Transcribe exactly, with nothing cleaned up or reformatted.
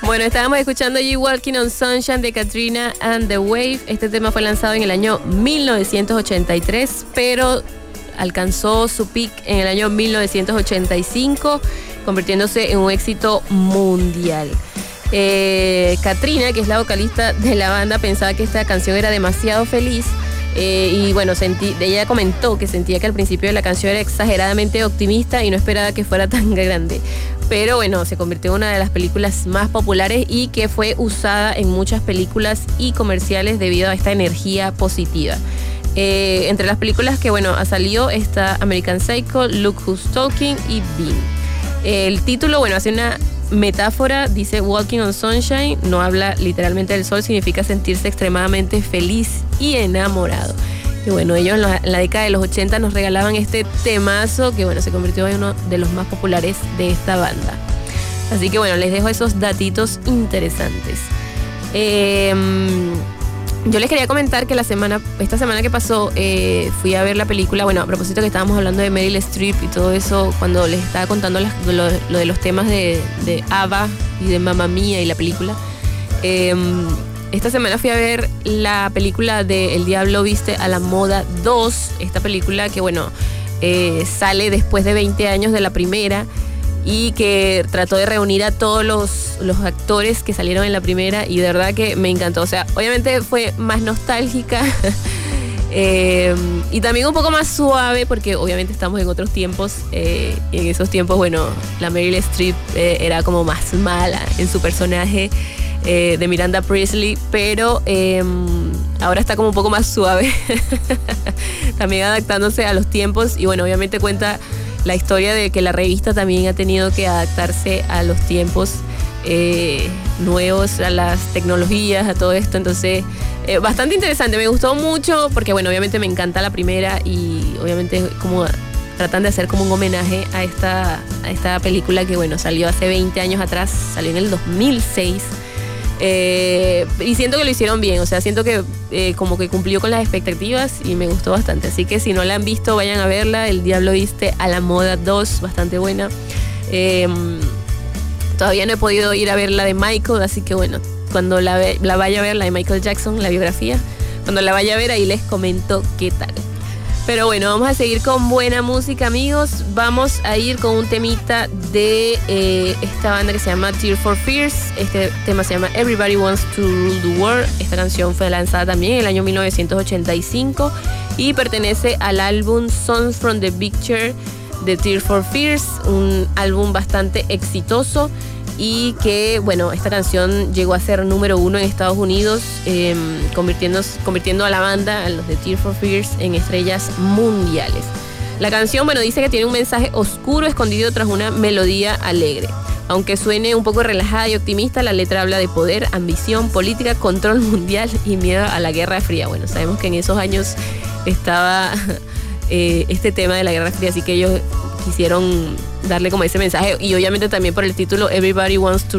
Bueno, estábamos escuchando You Walking on Sunshine de Katrina and the Wave. Este tema fue lanzado en el año mil novecientos ochenta y tres, pero alcanzó su peak en el año mil novecientos ochenta y cinco, convirtiéndose en un éxito mundial. Eh, Katrina, que es la vocalista de la banda, pensaba que esta canción era demasiado feliz. Eh, y bueno, sentí, ella comentó que sentía que al principio de la canción era exageradamente optimista y no esperaba que fuera tan grande. Pero bueno, se convirtió en una de las películas más populares y que fue usada en muchas películas y comerciales debido a esta energía positiva. Eh, entre las películas que bueno ha salido está American Psycho, Look Who's Talking y Bean. El título, bueno, hace una metáfora, dice Walking on Sunshine, no habla literalmente del sol, significa sentirse extremadamente feliz y enamorado. Y bueno, ellos en la, en la década de los ochenta nos regalaban este temazo que bueno, se convirtió en uno de los más populares de esta banda. Así que bueno, les dejo esos datitos interesantes. Eh, yo les quería comentar que la semana, esta semana que pasó, eh, fui a ver la película, bueno, a propósito que estábamos hablando de Meryl Streep y todo eso, cuando les estaba contando las, lo, lo de los temas de, de ABBA y de Mamma Mía y la película. Eh, esta semana fui a ver la película de El Diablo Viste a la Moda dos, esta película que, bueno, eh, sale después de veinte años de la primera y que trató de reunir a todos los, los actores que salieron en la primera y de verdad que me encantó. O sea, obviamente fue más nostálgica eh, y también un poco más suave porque obviamente estamos en otros tiempos. Eh, y en esos tiempos, bueno, la Meryl Streep eh, era como más mala en su personaje eh, de Miranda Priestley, pero eh, ahora está como un poco más suave, también adaptándose a los tiempos y bueno, obviamente cuenta la historia de que la revista también ha tenido que adaptarse a los tiempos eh, nuevos, a las tecnologías, a todo esto. Entonces, eh, bastante interesante. Me gustó mucho porque, bueno, obviamente me encanta la primera y obviamente como tratan de hacer como un homenaje a esta, a esta película que, bueno, salió hace veinte años atrás, salió en el dos mil seis. Eh, y siento que lo hicieron bien, o sea, siento que eh, como que cumplió con las expectativas y me gustó bastante, así que si no la han visto vayan a verla. El Diablo Viste a la Moda dos, bastante buena. eh, todavía no he podido ir a ver la de Michael, así que bueno, cuando la, ve, la vaya a ver, la de Michael Jackson, la biografía, cuando la vaya a ver ahí les comento qué tal. Pero bueno, vamos a seguir con buena música, amigos. Vamos a ir con un temita de eh, esta banda que se llama Tears for Fears. Este tema se llama Everybody Wants to Rule the World. Esta canción fue lanzada también en el año mil novecientos ochenta y cinco y pertenece al álbum Songs from the Picture de Tears for Fears, un álbum bastante exitoso y que, bueno, esta canción llegó a ser número uno en Estados Unidos, eh, convirtiendo, convirtiendo a la banda, a los de Tears for Fears, en estrellas mundiales. La canción, bueno, dice que tiene un mensaje oscuro escondido tras una melodía alegre. Aunque suene un poco relajada y optimista, la letra habla de poder, ambición, política, control mundial y miedo a la Guerra Fría. Bueno, sabemos que en esos años estaba eh, este tema de la Guerra Fría, así que ellos quisieron darle como ese mensaje y obviamente también por el título Everybody Wants to